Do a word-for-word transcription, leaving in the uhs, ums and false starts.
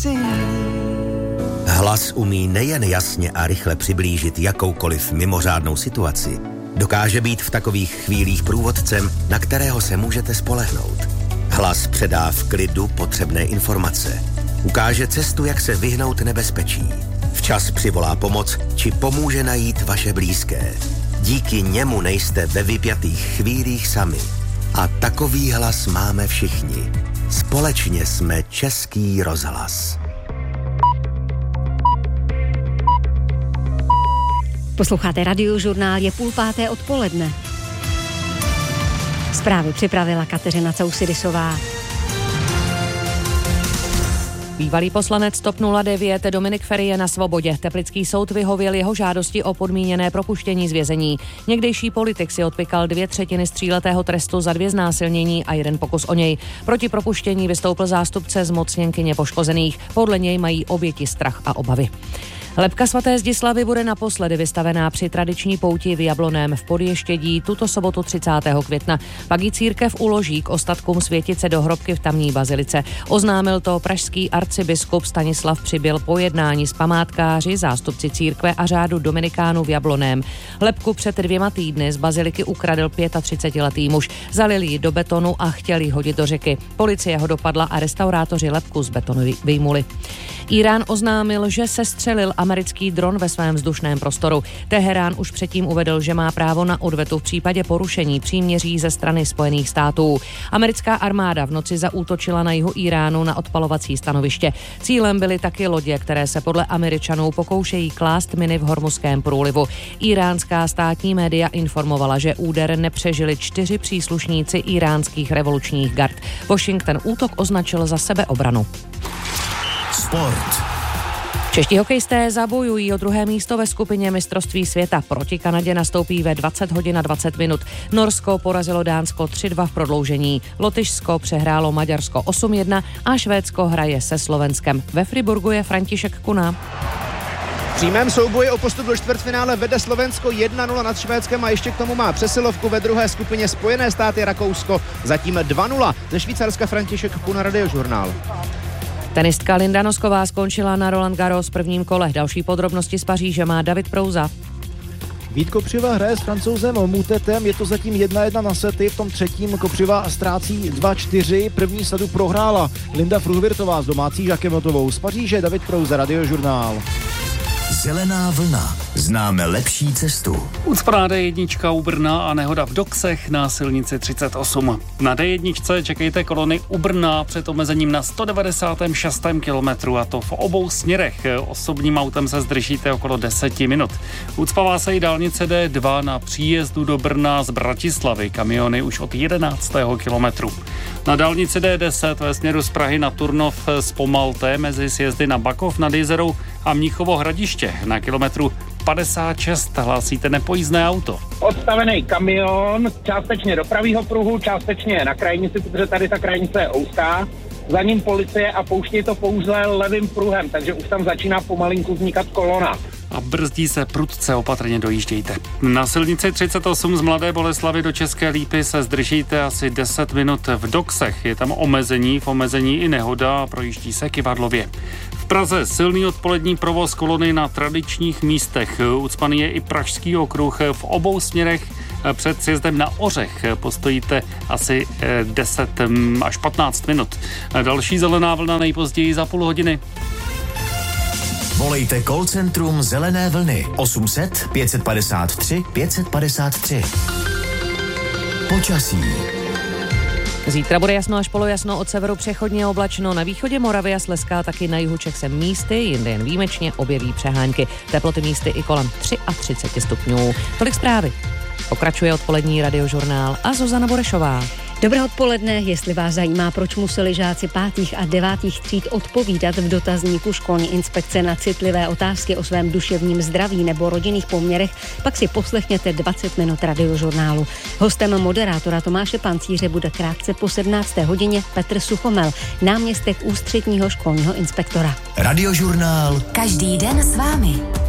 si. Hlas umí nejen jasně a rychle přiblížit jakoukoliv mimořádnou situaci, dokáže být v takových chvílích průvodcem, na kterého se můžete spolehnout. Hlas předá v klidu potřebné informace. Ukáže cestu, jak se vyhnout nebezpečí. Včas přivolá pomoc, či pomůže najít vaše blízké. Díky němu nejste ve vypjatých chvílích sami. A takový hlas máme všichni. Společně jsme Český rozhlas. Posloucháte Radiožurnál, je půl páté odpoledne. Zprávy připravila Kateřina Causidisová. Bývalý poslanec TOP nula devět Dominik Feri je na svobodě. Teplický soud vyhověl jeho žádosti o podmíněné propuštění z vězení. Někdejší politik si odpykal dvě třetiny stříletého trestu za dvě znásilnění a jeden pokus o něj. Proti propuštění vystoupil zástupce zmocněnkyně poškozených. Podle něj mají oběti strach a obavy. Lebka svaté Zdislavy bude naposledy vystavená při tradiční pouti v Jablonném v Podještědí tuto sobotu třicátého května. Pak ji církev uloží k ostatkům světice do hrobky v tamní bazilice. Oznámil to pražský arcibiskup Stanislav Přibyl po jednání s památkáři, zástupci církve a řádu dominikánů v Jablonném. Lebku před dvěma týdny z baziliky ukradl třicetipětiletý muž. Zalil ji do betonu a chtěl ji hodit do řeky. Policie ho dopadla a restaurátoři lebku z betonu vyjmuli. Irán oznámil, že sestřelil americký dron ve svém vzdušném prostoru. Teherán už předtím uvedl, že má právo na odvetu v případě porušení příměří ze strany Spojených států. Americká armáda v noci zaútočila na jihu Iránu na odpalovací stanoviště. Cílem byly taky lodě, které se podle Američanů pokoušejí klást miny v Hormuzském průlivu. Iránská státní média informovala, že úder nepřežili čtyři příslušníci iránských revolučních gard. Washington útok označil za sebeobranu. Sport. Čeští hokejisté zabojují o druhé místo ve skupině mistrovství světa. Proti Kanadě nastoupí ve dvacet hodin a dvacet minut. Norsko porazilo Dánsko tři dva v prodloužení. Lotyšsko přehrálo Maďarsko osm jedna a Švédsko hraje se Slovenskem. Ve Friburgu je František Kuna. V přímém souboji o postup do čtvrtfinále vede Slovensko jedna nula nad Švédskem a ještě k tomu má přesilovku ve druhé skupině Spojené státy Rakousko. Zatím dva nula. Ze Švýcarska František Kuna, Radiožurnál. Tenistka Linda Nosková skončila na Roland Garros v prvním kole. Další podrobnosti z Paříže má David Prouza. Vít Kopřiva hraje s Francouzem Mutetem, je to zatím jedna jedna na sety, v tom třetím Kopřiva ztrácí dva čtyři, první sadu prohrála Linda Fruhvirtová s domácí Žakemotovou. Z Paříže David Prouza, Radiožurnál. Zelená vlna. Známe lepší cestu. Ucpaná dé jedna u Brna a nehoda v Doksech na silnici třicet osm. Na dé jedna čekejte kolony u Brna před omezením na sto devadesát šest kilometrů a to v obou směrech. Osobním autem se zdržíte okolo deset minut. Ucpává se i dálnice dé dva na příjezdu do Brna z Bratislavy. Kamiony už od jedenáctého kilometru. Na dálnici dé deset ve směru z Prahy na Turnov zpomalte mezi sjezdy na Bakov nad Jizerou a Mnichovo Hradiště. Na kilometru padesát šest hlásíte nepojízdné auto. Odstavený kamion, částečně do pravýho pruhu, částečně na krajnici, protože tady ta krajnice je úzká. Za ním policie a pouští to pouze levým pruhem, takže už tam začíná pomalinku vznikat kolona. A brzdí se prudce, opatrně dojíždějte. Na silnici třicet osm z Mladé Boleslavi do České Lípy se zdržíte asi deset minut v Doksech. Je tam omezení, v omezení i nehoda a projíždí se Kyvadlově. V Praze silný odpolední provoz kolony na tradičních místech. Ucpaný je i Pražský okruh v obou směrech. Před sjezdem na Ořech postojíte asi deset až patnáct minut. Další zelená vlna nejpozději za půl hodiny. Volejte call centrum Zelené vlny osm set pět padesát tři pět padesát tři. Počasí. Zítra bude jasno až polojasno, od severu přechodně oblačno, na východě Moravy a Slezska, taky na jihu Čech se místy, jinde jen výjimečně objeví přehánky. Teploty místy i kolem třicet tři stupňů. Tolik zprávy. Pokračuje odpolední Radiožurnál a Zuzana Borešová. Dobré odpoledne, jestli vás zajímá, proč museli žáci pátých a devátých tříd odpovídat v dotazníku školní inspekce na citlivé otázky o svém duševním zdraví nebo rodinných poměrech, pak si poslechněte dvacet minut Radiožurnálu. Hostem moderátora Tomáše Pancíře bude krátce po sedmnácté hodině Petr Suchomel, náměstek ústředního školního inspektora. Radiožurnál. Každý den s vámi.